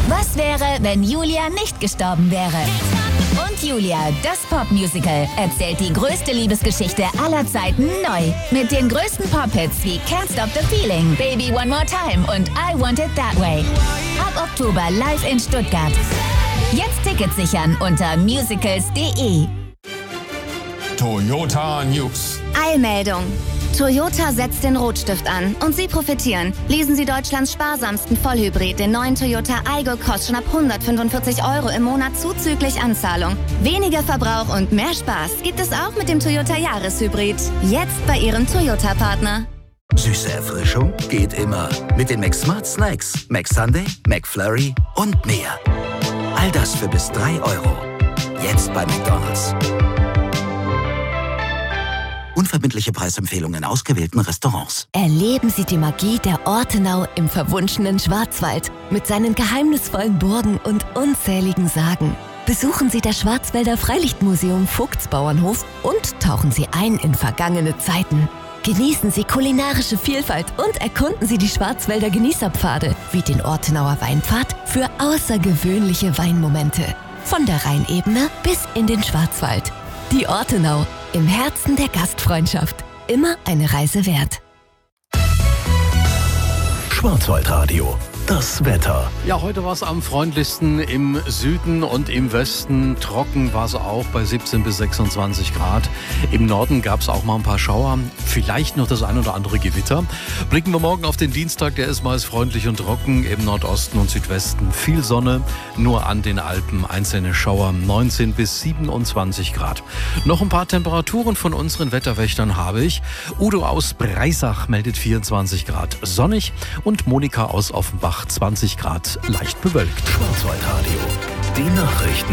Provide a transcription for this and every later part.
Was wäre, wenn Julia nicht gestorben wäre? Und Julia, das Popmusical, erzählt die größte Liebesgeschichte aller Zeiten neu. Mit den größten Pop-Hits wie Can't Stop the Feeling, Baby One More Time und I Want It That Way. Ab Oktober live in Stuttgart. Jetzt Tickets sichern unter musicals.de. Toyota News. Eilmeldung. Toyota setzt den Rotstift an und Sie profitieren. Lesen Sie Deutschlands sparsamsten Vollhybrid, den neuen Toyota Aygo, kostet schon ab 145 € im Monat zuzüglich Anzahlung. Weniger Verbrauch und mehr Spaß gibt es auch mit dem Toyota Jahreshybrid. Jetzt bei Ihrem Toyota-Partner. Süße Erfrischung geht immer. Mit den McSmart Snacks, McSunday, McFlurry und mehr. All das für bis 3 €. Jetzt bei McDonald's. Unverbindliche Preisempfehlungen in ausgewählten Restaurants. Erleben Sie die Magie der Ortenau im verwunschenen Schwarzwald mit seinen geheimnisvollen Burgen und unzähligen Sagen. Besuchen Sie das Schwarzwälder Freilichtmuseum Vogtsbauernhof und tauchen Sie ein in vergangene Zeiten. Genießen Sie kulinarische Vielfalt und erkunden Sie die Schwarzwälder Genießerpfade wie den Ortenauer Weinpfad für außergewöhnliche Weinmomente. Von der Rheinebene bis in den Schwarzwald. Die Ortenau, im Herzen der Gastfreundschaft. Immer eine Reise wert. Schwarzwaldradio. Das Wetter. Ja, heute war es am freundlichsten im Süden und im Westen. Trocken war es auch bei 17 bis 26 Grad. Im Norden gab es auch mal ein paar Schauer, vielleicht noch das ein oder andere Gewitter. Blicken wir morgen auf den Dienstag, der ist meist freundlich und trocken. Im Nordosten und Südwesten viel Sonne, nur an den Alpen einzelne Schauer, 19 bis 27 Grad. Noch ein paar Temperaturen von unseren Wetterwächtern habe ich. Udo aus Breisach meldet 24 Grad sonnig und Monika aus Offenbach 20 Grad leicht bewölkt. Schwarzwaldradio. Die Nachrichten.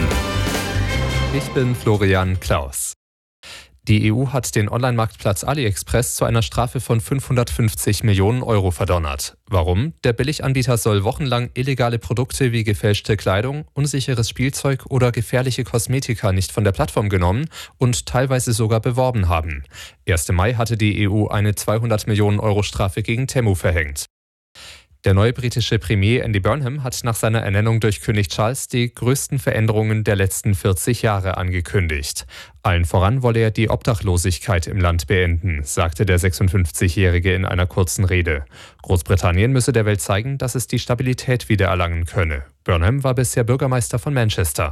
Ich bin Florian Klaus. Die EU hat den Online-Marktplatz AliExpress zu einer Strafe von 550 Millionen € verdonnert. Warum? Der Billiganbieter soll wochenlang illegale Produkte wie gefälschte Kleidung, unsicheres Spielzeug oder gefährliche Kosmetika nicht von der Plattform genommen und teilweise sogar beworben haben. Erst im Mai hatte die EU eine 200 Millionen € Strafe gegen Temu verhängt. Der neue britische Premier Andy Burnham hat nach seiner Ernennung durch König Charles die größten Veränderungen der letzten 40 Jahre angekündigt. Allen voran wolle er die Obdachlosigkeit im Land beenden, sagte der 56-Jährige in einer kurzen Rede. Großbritannien müsse der Welt zeigen, dass es die Stabilität wiedererlangen könne. Burnham war bisher Bürgermeister von Manchester.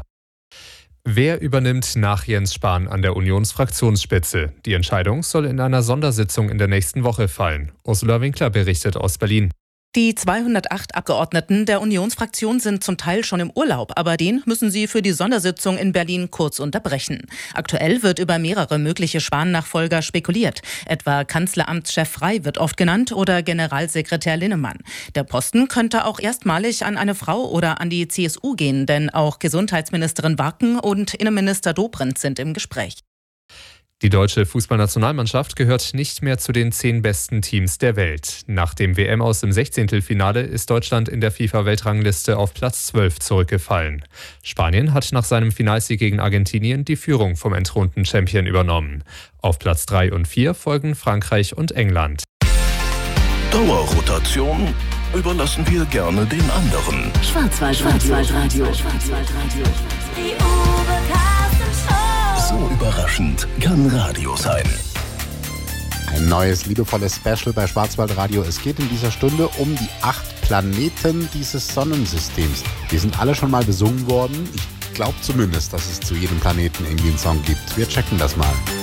Wer übernimmt nach Jens Spahn an der Unionsfraktionsspitze? Die Entscheidung soll in einer Sondersitzung in der nächsten Woche fallen. Ursula Winkler berichtet aus Berlin. Die 208 Abgeordneten der Unionsfraktion sind zum Teil schon im Urlaub, aber den müssen sie für die Sondersitzung in Berlin kurz unterbrechen. Aktuell wird über mehrere mögliche Spahn-Nachfolger spekuliert. Etwa Kanzleramtschef Frey wird oft genannt oder Generalsekretär Linnemann. Der Posten könnte auch erstmalig an eine Frau oder an die CSU gehen, denn auch Gesundheitsministerin Warken und Innenminister Dobrindt sind im Gespräch. Die deutsche Fußballnationalmannschaft gehört nicht mehr zu den 10 besten Teams der Welt. Nach dem WM-Aus im 16. ist Deutschland in der FIFA-Weltrangliste auf Platz 12 zurückgefallen. Spanien hat nach seinem Finalsieg gegen Argentinien die Führung vom entthronten Champion übernommen. Auf Platz 3 und 4 folgen Frankreich und England. Dauerrotation überlassen wir gerne den anderen. Schwarzwaldradio. So überraschend kann Radio sein. Ein neues, liebevolles Special bei Schwarzwaldradio. Es geht in dieser Stunde um die 8 Planeten dieses Sonnensystems. Die sind alle schon mal besungen worden. Ich glaube zumindest, dass es zu jedem Planeten irgendwie einen Song gibt. Wir checken das mal.